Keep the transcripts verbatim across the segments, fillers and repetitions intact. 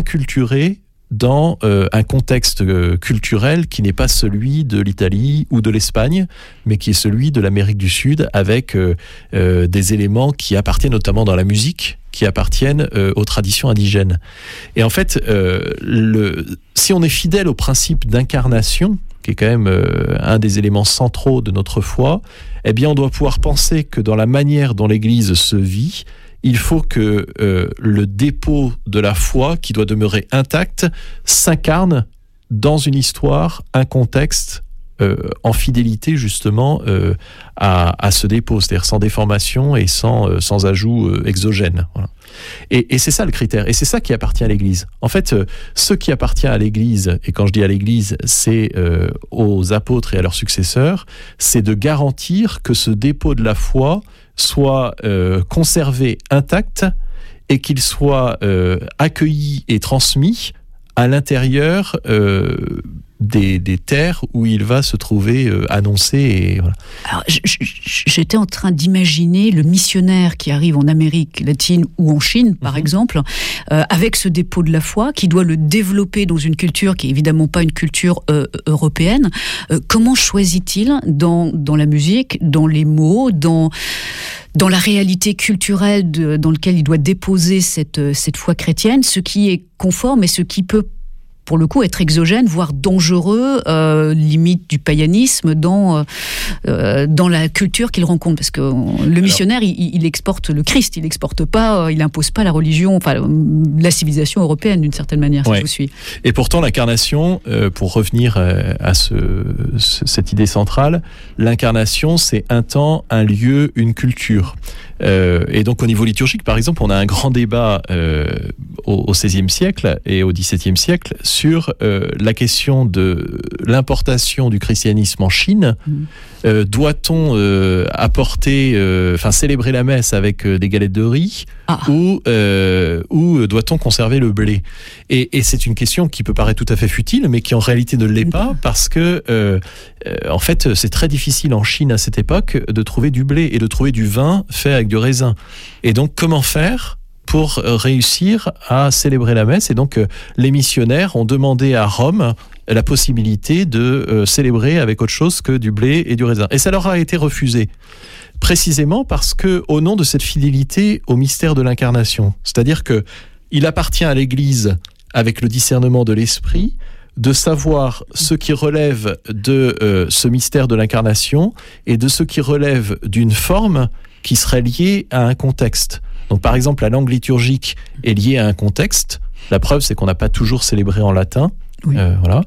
s'inculturer dans euh, un contexte euh, culturel qui n'est pas celui de l'Italie ou de l'Espagne, mais qui est celui de l'Amérique du Sud, avec euh, euh, des éléments qui appartiennent notamment dans la musique, qui appartiennent euh, aux traditions indigènes. Et en fait, euh, le, si on est fidèle au principe d'incarnation, qui est quand même euh, un des éléments centraux de notre foi, eh bien on doit pouvoir penser que dans la manière dont l'Église se vit, il faut que euh, le dépôt de la foi, qui doit demeurer intact, s'incarne dans une histoire, un contexte, euh, en fidélité justement euh, à, à ce dépôt, c'est-à-dire sans déformation et sans, euh, sans ajout euh, exogène. Voilà. Et, et c'est ça le critère, et c'est ça qui appartient à l'Église. En fait, euh, ce qui appartient à l'Église, et quand je dis à l'Église, c'est euh, aux apôtres et à leurs successeurs, c'est de garantir que ce dépôt de la foi soit euh, conservé intact et qu'il soit euh, accueilli et transmis à l'intérieur euh, des, des terres où il va se trouver euh, annoncé. Et, voilà. Alors, j'étais en train d'imaginer le missionnaire qui arrive en Amérique latine ou en Chine, par mmh. exemple, euh, avec ce dépôt de la foi, qui doit le développer dans une culture qui est évidemment pas une culture euh, européenne. Euh, comment choisit-il dans, dans la musique, dans les mots, dans... dans la réalité culturelle de, dans laquelle il doit déposer cette, cette foi chrétienne, ce qui est conforme et ce qui peut, pour le coup, être exogène, voire dangereux, euh, limite du païanisme dans, euh, dans la culture qu'il rencontre. Parce que le missionnaire, Alors, il, il exporte le Christ, il exporte pas, il impose pas la religion, enfin la civilisation européenne d'une certaine manière, si ouais. je vous suis. Et pourtant, l'incarnation, euh, pour revenir euh, à ce, ce, cette idée centrale, l'incarnation, c'est un temps, un lieu, une culture. Euh, et donc au niveau liturgique, par exemple, on a un grand débat euh, au, au seizième siècle et au dix-septième siècle sur euh, la question de l'importation du christianisme en Chine. Mmh. Euh, doit-on euh, apporter, enfin euh, célébrer la messe avec euh, des galettes de riz ah. ou, euh, ou doit-on conserver le blé ? Et, et c'est une question qui peut paraître tout à fait futile, mais qui en réalité ne l'est pas, parce que euh, euh, en fait, c'est très difficile en Chine à cette époque de trouver du blé et de trouver du vin fait avec du raisin. Et donc, comment faire pour réussir à célébrer la messe ? Et donc, euh, les missionnaires ont demandé à Rome la possibilité de euh, célébrer avec autre chose que du blé et du raisin. Et ça leur a été refusé, précisément parce que, au nom de cette fidélité au mystère de l'incarnation, c'est-à-dire que il appartient à l'Église, avec le discernement de l'Esprit, de savoir ce qui relève de euh, ce mystère de l'incarnation et de ce qui relève d'une forme qui serait liée à un contexte. Donc, par exemple, la langue liturgique est liée à un contexte. La preuve, c'est qu'on n'a pas toujours célébré en latin. Oui. Euh, voilà.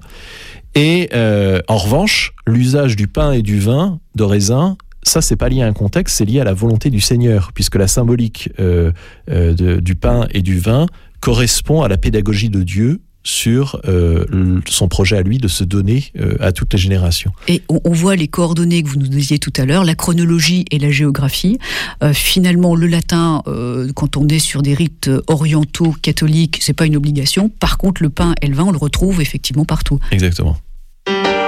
Et euh, en revanche, l'usage du pain et du vin, de raisin, ça, c'est pas lié à un contexte, c'est lié à la volonté du Seigneur, puisque la symbolique euh, euh, de, du pain et du vin correspond à la pédagogie de Dieu sur euh, son projet à lui de se donner euh, à toutes les générations. Et on, on voit les coordonnées que vous nous disiez tout à l'heure, la chronologie et la géographie. Euh, finalement, le latin, euh, quand on est sur des rites orientaux catholiques, c'est pas une obligation. Par contre, le pain et le vin, on le retrouve effectivement partout. Exactement.